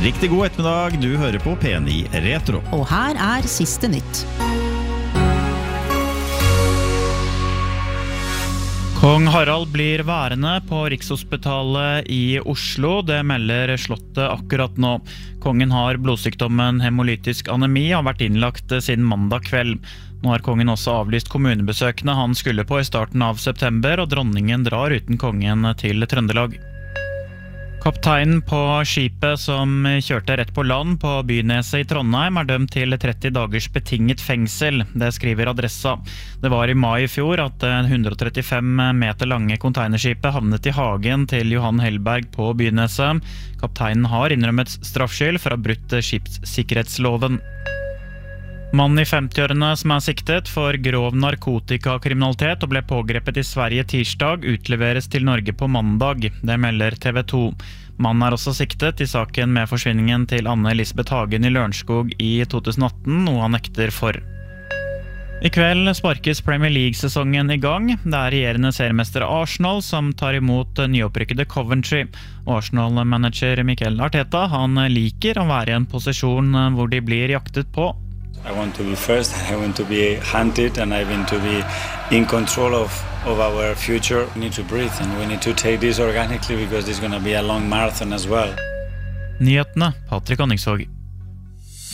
Riktig god ettermiddag, du hører på P9 Retro. Og her siste nytt. Kong Harald blir værende på Rikshospitalet i Oslo, det melder Slottet akkurat nå. Kongen har blodsykdommen hemolytisk anemi og har vært innlagt siden mandag kveld. Nå har kongen også avlyst kommunebesøkene han skulle på i starten av september, og dronningen drar uten kongen til Trøndelag. Kapteinen på skipet som kjørte rett på land på Byneset i Trondheim dømt til 30 dagers betinget fengsel, det skriver Adressa. Det var i mai i fjor at 135 meter lange containerskipet havnet i hagen til Johan Hellberg på Byneset. Kapteinen har innrømmet straffskyld for å ha brutt skipssikkerhetsloven. Mannen i 50-årene som siktet for grov narkotikakriminalitet og ble pågrepet i Sverige tirsdag, utleveres til Norge på mandag, det melder TV 2. Mannen også siktet i saken med forsvinningen til Anne Elisabeth Hagen i Lørenskog i 2018, noe han nekter for. I kveld sparkes Premier League-sesongen i gang. Det regjerende seriemester Arsenal som tar imot nyopprykkede Coventry. Arsenal-manager Mikel Arteta, han liker å være i en posisjon hvor de blir jaktet på. I want to be first, I want to be hunted, and I want to be in control of our future. We need to breathe and we need to take this organically because it's going to be a long marathon as well. Nyhetene, Patrick Anningsvåg.